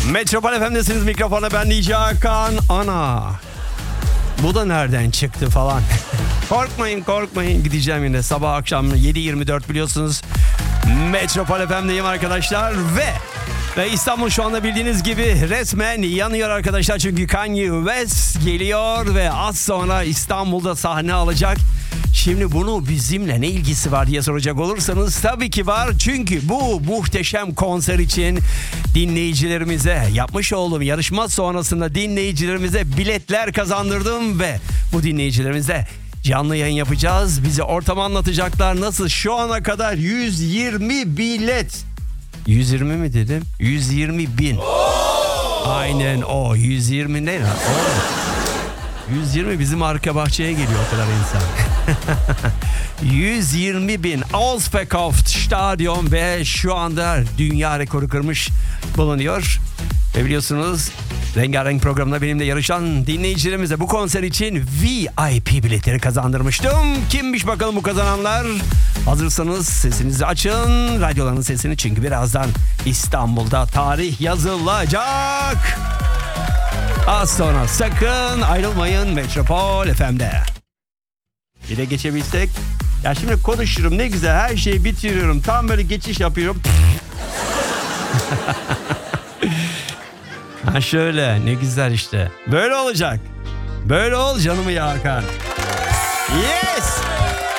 Metropol FM'desiniz, mikrofona ben DJ Hakan. Ana, bu da nereden çıktı falan. Korkmayın, gideceğim yine sabah akşam 7:24 biliyorsunuz. Metropol FM'deyim arkadaşlar ve İstanbul şu anda bildiğiniz gibi resmen yanıyor arkadaşlar. Çünkü Kanye West geliyor ve az sonra İstanbul'da sahne alacak. Şimdi bunu bizimle ne ilgisi var diye soracak olursanız tabii ki var. Çünkü bu muhteşem konser için dinleyicilerimize yapmış olduğum yarışma sonrasında dinleyicilerimize biletler kazandırdım ve bu dinleyicilerimize canlı yayın yapacağız. Bize ortamı anlatacaklar. Nasıl şu ana kadar 120 bilet. 120 mi dedim? 120 bin. Aynen o. 120 ne lan? 120 bizim arka bahçeye geliyor o kadar insan. 120 bin Ausverkauft Stadion ve şu anda dünya rekoru kırmış bulunuyor. Ve biliyorsunuz Rengarenk programında benimle yarışan dinleyicilerimize bu konser için VIP biletleri kazandırmıştım. Kimmiş bakalım bu kazananlar? Hazırsanız sesinizi açın, radyoların sesini, çünkü birazdan İstanbul'da tarih yazılacak. Az sonra sakın ayrılmayın Metropol FM'de. Bir de geçebilsek. Ya şimdi konuşurum ne güzel, her şeyi bitiriyorum. Tam böyle geçiş yapıyorum. Ha şöyle, ne güzel işte. Böyle olacak. Böyle ol canımı ya Hakan. Yes!